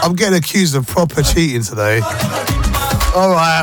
I'm getting accused of proper cheating today. All right.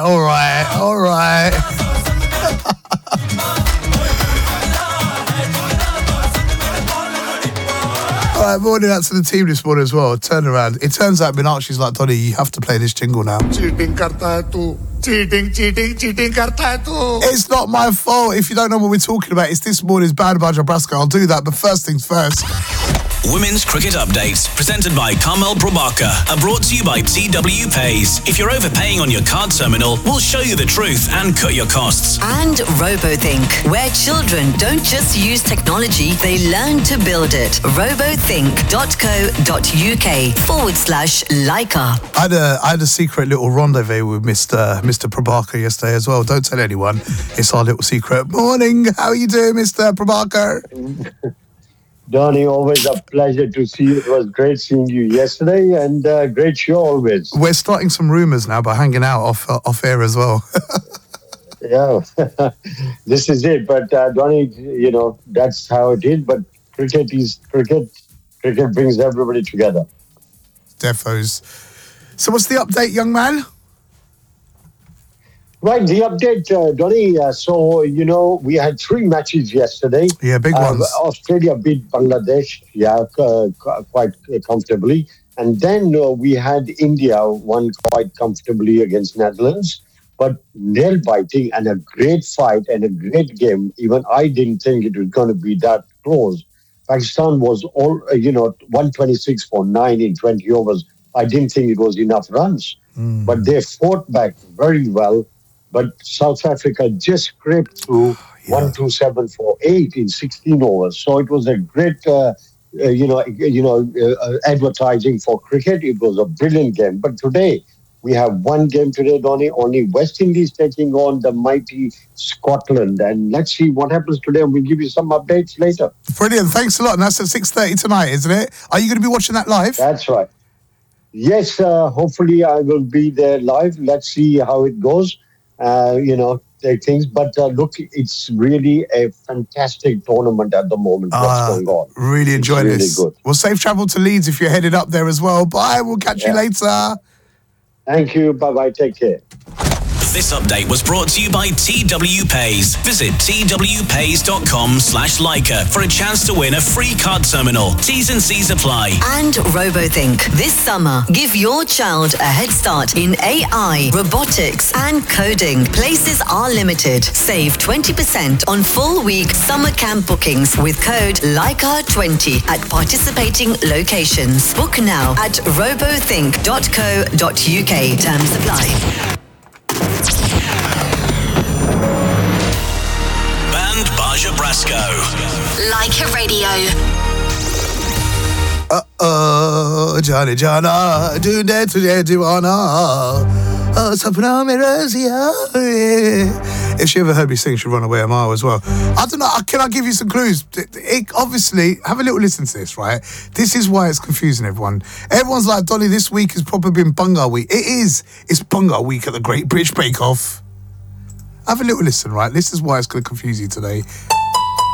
All right, morning out to the team this morning as well. Turn around. It turns out Meenakshi's like, Donny, you have to play this jingle now. Cheating karta hai tu. Cheating karta hai tu. It's not my fault. If you don't know what we're talking about, it's this morning's Band Baja Brasco. I'll do that, but first things first. Women's Cricket Updates, presented by Carmel Probaka, are brought to you by TW Pays. If you're overpaying on your card terminal, we'll show you the truth and cut your costs. And RoboThink, where children don't just use technology, they learn to build it. robothink.co.uk/Leica. I had a secret little rendezvous with Mr. Probaka yesterday as well. Don't tell anyone. It's our little secret. Morning. How are you doing, Mr. Probaka? Donny, always a pleasure to see you. It was great seeing you yesterday and great show always. We're starting some rumours now by hanging out off air as well. Yeah, this is it. But Donny, that's how it is. But cricket is cricket. Cricket brings everybody together. Defos. So what's the update, young man? Right, the update, Donny. So, we had 3 matches yesterday. Yeah, big ones. Australia beat Bangladesh, quite comfortably. And then we had India won quite comfortably against Netherlands. But nail-biting and a great fight and a great game. Even I didn't think it was going to be that close. Pakistan was 126 for 9 in 20 overs. I didn't think it was enough runs. But they fought back very well. But South Africa just scraped through 127 for 8 in 16 overs. So it was a great, advertising for cricket. It was a brilliant game. But today, we have one game today, Donny. Only West Indies taking on the mighty Scotland. And let's see what happens today. And we'll give you some updates later. Brilliant. Thanks a lot. And that's at 6:30 tonight, isn't it? Are you going to be watching that live? That's right. Yes, hopefully I will be there live. Let's see how it goes. Take things. But look, it's really a fantastic tournament at the moment. What's going on? Really enjoying this. Good. Well, safe travel to Leeds if you're headed up there as well. Bye. We'll catch you later. Thank you. Bye-bye. Take care. This update was brought to you by TW Pays. Visit twpays.com/Leica for a chance to win a free card terminal. T's and C's apply. And RoboThink. This summer, give your child a head start in AI, robotics, and coding. Places are limited. Save 20% on full week summer camp bookings with code Leica20 at participating locations. Book now at robothink.co.uk. Terms apply. Band Baja Brasco. Leica Radio. Johnny Jana, do that today, Diwana. Sapna Mirazia. If she ever heard me sing, she'd run away a mile as well. I don't know, can I give you some clues? Obviously, have a little listen to this, right? This is why it's confusing everyone. Everyone's like, Donny, this week has probably been Bunga week. It is. It's Bunga week at the Great British Bake Off. Have a little listen, right? This is why it's going to confuse you today.